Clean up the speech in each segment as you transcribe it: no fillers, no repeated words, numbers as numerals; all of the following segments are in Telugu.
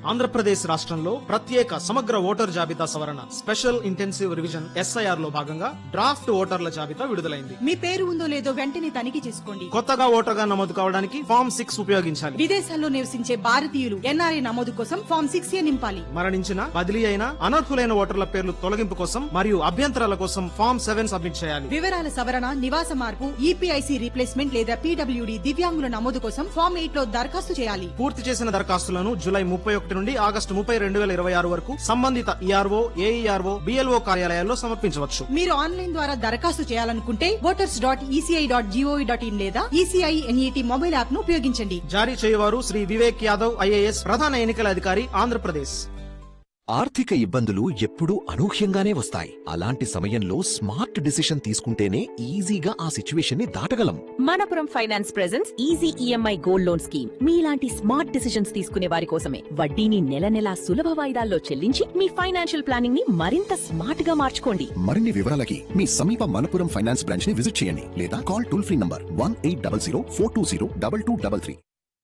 ఆంధ్రప్రదేశ్ రాష్ట్రంలో ప్రత్యేక సమగ్ర ఓటర్ జాబితా సవరణ స్పెషల్ ఇంటెన్సివ్ రివిజన్ ఎస్ఐఆర్ లో భాగంగా డ్రాఫ్ట్ ఓటర్ల జాబితా విడుదలైంది. మీ పేరు ఉందో లేదో వెంటనే తనిఖీ చేసుకోండి. కొత్తగా ఓటర్గా నమోదు కావడానికి ఫామ్ 6 ఉపయోగించాలి. విదేశాల్లో నివసించే భారతీయులు ఎన్ఆర్ఐ నమోదు కోసం ఫామ్ 6A నింపాలి. మరణించిన, బదిలీ అయిన, అనర్హులైన ఓటర్ల పేర్లు తొలగింపు కోసం మరియు అభ్యంతరాల కోసం ఫామ్ 7 సబ్మిట్ చేయాలి. వివరాల సవరణ, నివాస మార్పు, ఈపీఐసి రీప్లేస్మెంట్ లేదా పీడబ్ల్యూడీ దివ్యాంగుల నమోదు కోసం ఫామ్ 8 లో దరఖాస్తు చేయాలి. పూర్తి చేసిన దరఖాస్తులను జూలై 31 నుండి ఆగస్టు 30, 2026 వరకు సంబంధిత ఈఆర్ఓ, ఏఈఆర్ఓ, బిఎల్ఓ కార్యాలయాల్లో సమర్పించవచ్చు. మీరు ఆన్లైన్ ద్వారా దరఖాస్తు చేయాలనుకుంటే voters.eci.gov.in లేదా ఈసీఐ ఎన్ఈటీ మొబైల్ యాప్ ను ఉపయోగించండి. జారీ చేయవారు శ్రీ వివేక్ యాదవ్ ఐఏఎస్, ప్రధాన ఎన్నికల అధికారి, ఆంధ్రప్రదేశ్. ఆర్థిక ఇబ్బందులు ఎప్పుడూ అనూహ్యంగానే వస్తాయి. అలాంటి సమయంలో స్మార్ట్ డిసిషన్ తీసుకుంటేనే ఈజీగా ఆ సిచ్యువేషన్ ని దాటగలం. Manappuram finance presents easy EMI gold loan scheme. మీలాంటి స్మార్ట్ డిసిషన్స్ తీసుకునే వారి కోసమే. వడ్డీని నెల నెలా సులభ వాయిదాల్లో చెల్లించి మీ ఫైనాన్షియల్ ప్లానింగ్ ని మరింత స్మార్ట్ గా మార్చుకోండి. మరిన్ని వివరాలకి మీ సమీప మనపురం ఫైనాన్స్ బ్రాంచ్ ని విజిట్ చేయండి లేదా కాల్ టోల్ ఫ్రీ నంబర్ 1800 420 2233.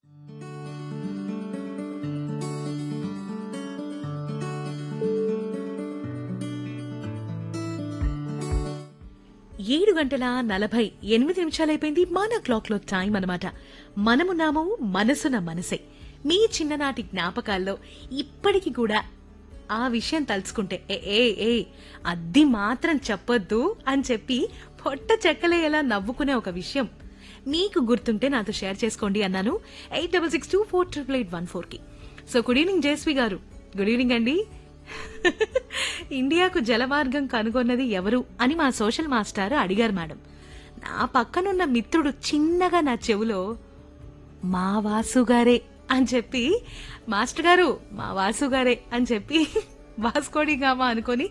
7:48 మన క్లాక్ లో టైం అన్నమాట. మనమున్నాము మనసున మనసే. మీ చిన్ననాటి జ్ఞాపకాల్లో ఇప్పటికి కూడా ఆ విషయం తలుచుకుంటే ఏ అది మాత్రం చెప్పొద్దు అని చెప్పి పొట్ట చెక్కలేలా నవ్వుకునే ఒక విషయం మీకు గుర్తుంటే నాతో షేర్ చేసుకోండి అన్నాను. 8662488814 కి. సో గుడ్ ఈవినింగ్ జయశ్రీ గారు. గుడ్ ఈవినింగ్ అండి. ఇండియాకు జలమార్గం కనుగొన్నది ఎవరు అని మా సోషల్ మాస్టర్ అడిగారు మేడం. నా పక్కనున్న మిత్రుడు చిన్నగా నా చెవులో మా వాసుగారే అని చెప్పి, మాస్టర్ గారు మా వాసుగారే అని చెప్పి వాస్కోడిగామా అనుకుని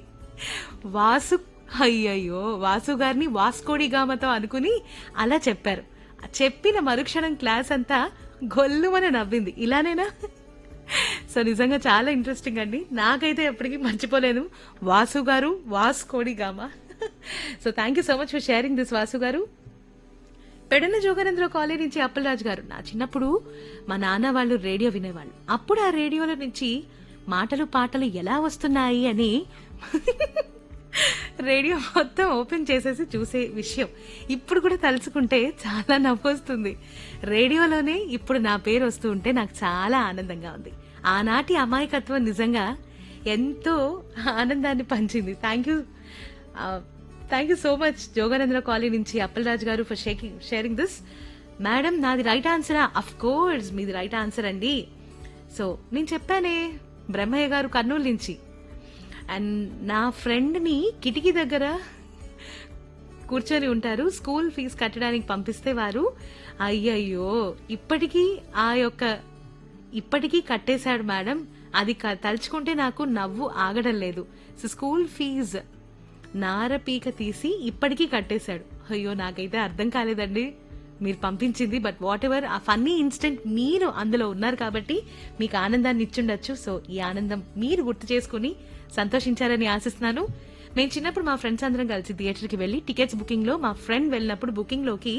అయ్యయ్యో వాసుగారిని వాస్కోడిగామతో అనుకుని అలా చెప్పారు. చెప్పిన మరుక్షణం క్లాస్ అంతా గొల్లుమని నవ్వింది. ఇలానేనా? సో నిజంగా చాలా ఇంట్రెస్టింగ్ అండి. నాకైతే ఎప్పటికీ మర్చిపోలేను వాసు గారు Vasco da Gama. So thank you so much for sharing this Vasu గారు. పెడన జోగనేంద్ర కాలేజ్ నుంచి అప్పలరాజు గారు. నా చిన్నప్పుడు మా నాన్న వాళ్ళు రేడియో వినేవాళ్ళు. అప్పుడు ఆ రేడియోలో నుంచి మాటలు పాటలు ఎలా వస్తున్నాయి అని రేడియో మొత్తం ఓపెన్ చేసేసి చూసే విషయం ఇప్పుడు కూడా తలుచుకుంటే చాలా నవ్వొస్తుంది. రేడియోలోనే ఇప్పుడు నా పేరు వస్తూ ఉంటే నాకు చాలా ఆనందంగా ఉంది. ఆనాటి అమాయకత్వం నిజంగా ఎంతో ఆనందాన్ని పంచింది. Thank you so much జోగానంద్ర colony నుంచి అప్పలరాజు గారు ఫర్ షేరింగ్ దిస్. మేడం నాది రైట్ ఆన్సరా? అఫ్ కోర్స్ మీది రైట్ ఆన్సర్ అండి. సో నేను చెప్పానే బ్రహ్మయ్య గారు కర్నూలు నుంచి. అండ్ నా ఫ్రెండ్ ని కిటికీ దగ్గర కూర్చొని ఉంటారు. స్కూల్ ఫీజు కట్టడానికి పంపిస్తే వారు అయ్యయ్యో ఇప్పటికీ కట్టేశాడు మేడం. అది తలుచుకుంటే నాకు నవ్వు ఆగడం లేదు. సో స్కూల్ ఫీజు నారపీక తీసి ఇప్పటికీ కట్టేశాడు. అయ్యో నాకైతే అర్థం కాలేదండి మీరు పంపించింది. బట్ వాట్ ఎవర్ ఆ ఫన్నీ ఇన్స్టెంట్ మీరు అందులో ఉన్నారు కాబట్టి మీకు ఆనందాన్ని ఇచ్చుండొచ్చు. సో ఈ ఆనందం మీరు గుర్తు చేసుకుని సంతోషించారని ఆశిస్తున్నాను. మేము చిన్నప్పుడు మా ఫ్రెండ్స్ అందరం కలిసి థియేటర్కి వెళ్లి టికెట్స్ బుకింగ్ లో మా ఫ్రెండ్ వెళ్ళినప్పుడు బుకింగ్ లోకి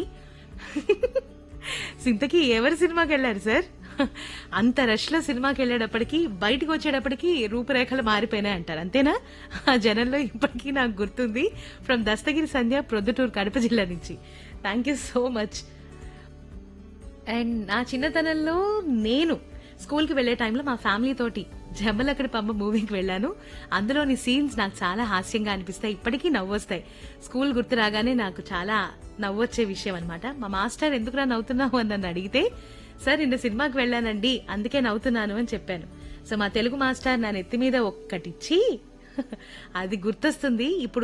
సింతకి ఎవరి సినిమాకి వెళ్ళారు సార్? అంత రష్ లో సినిమాకి వెళ్ళేటప్పటికి బయటకు వచ్చేటప్పటికి రూపురేఖలు మారిపోయినాయి అంటారు. అంతేనా? ఆ జనంలో ఇప్పటికీ నాకు గుర్తుంది. ఫ్రమ్ దస్తగిరి సంధ్య, ప్రొద్దుటూరు, కడప జిల్లా నుంచి. Thank you so much. And నా చిన్నతనంలో నేను స్కూల్కి వెళ్లే టైంలో మా ఫ్యామిలీ తోటి జమ్మలక్కడి పంప మూవీకి వెళ్ళాను. అందులోని సీన్స్ నాకు చాలా హాస్యంగా అనిపిస్తాయి. ఇప్పటికీ నవ్వొస్తాయి. స్కూల్ గుర్తు రాగానే నాకు చాలా నవ్వొచ్చే విషయం అనమాట. మా మాస్టర్ ఎందుకురా నవ్వుతున్నావు అని నన్ను అడిగితే, సార్ నిన్న సినిమాకి వెళ్ళానండి అందుకే నవ్వుతున్నాను అని చెప్పాను. సో మా తెలుగు మాస్టర్ నా నెత్తి మీద ఒక్కటిచ్చి అది గుర్తొస్తుంది ఇప్పుడు